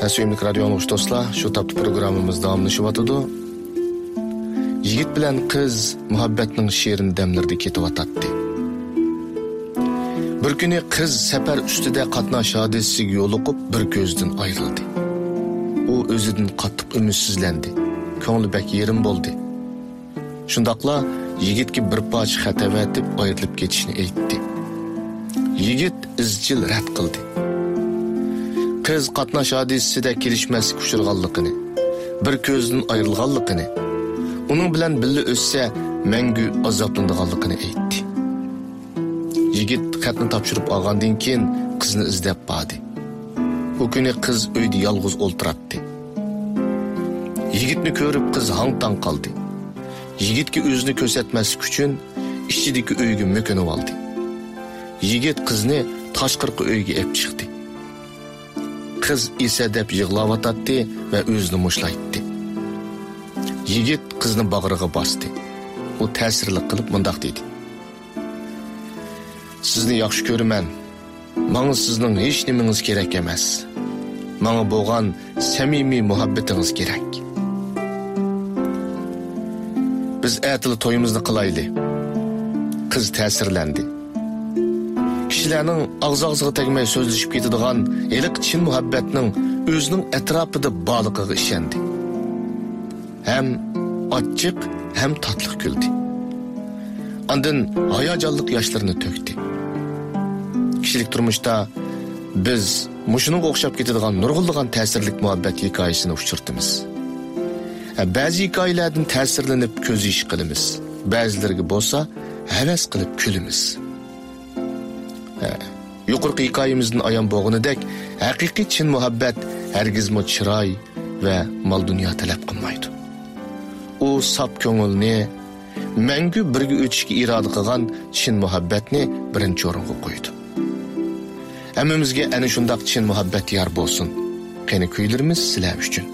Suyumlik radyo anlıqış dostlar, şu taptı programımız davamlaşıp atıdı. Yigit bilen kız muhabbetinin şiirini demlerdi ketip atattı. Bir günü kız sefer üstüde qatnaş hadisesiga yo'liqib bir ko'zdan ayrildi. U o'zidan qattiq ümidsizlendi. Ko'ngli bek yerim bo'ldi. Shundaqla yigitga bir poch xat avatib ayrilib ketishni aytdi. Yigit izchil rad qildi. Kız qatnaş hadisesida kelishmaslik uchirganligini, bir ko'zdan ayrilganligini, uning bilan birga o'ssa mangu azoblanadiganligini aytdi. Yigit xatni topshirib olgandan keyin qizni izlab bordi. O kuni qiz uyda yolg'iz o'ltiribdi. Yigitni ko'rib qiz hang-tang qoldi. Yigitga o'zini ko'rsatmaslik uchun ichidagi uyga mo'kinib oldi. Yigit qizni tashqarqi uyga olib chiqdi. Qiz esa deb yig'layotdi va o'zini mushlaydi. Yigit qizni bag'riga bosdi. U ta'sirli qilib mundaq dedi: "Sizni yaxshi ko'raman. Menga sizning hech nimangiz kerak emas. Menga bo'lgan samimiy muhabbatingiz kerak. Biz atili to'yimizni qilayli." Qiz ta'sirlandi. Kishilarning og'zog'iga tegmay so'zlashib ketadigan iliq chin muhabbatning o'zining atrofida borligiga ishondi. Hem achchiq, hem tatlı güldü. Andın hayacanlık yaşlarını töktü. Kişilik turmuşda biz muşunun o'xshab ketadigan nurg'unlagan ta'sirlik muhabbet hikoyasini uçurtimiz. Bazı hikoyalardan ta'sirlanib ko'z ish qilamiz. Ba'zilariga bo'lsa havas qilib kulimiz. Yuqorqi hikoyamizdan ayon bo'lganidek, haqiqiy chin muhabbet hargizmi chiroy va mol dunyo talab qilmaydi. U sap ko'ngilni, mangu birga o'tishga iroda qilgan chin muhabbatni birinchi o'ringa qo'ydi. Hammamizga ana shundoq chin muhabbat yor bo'lsin. Qani kuylarimiz sizlar uchun.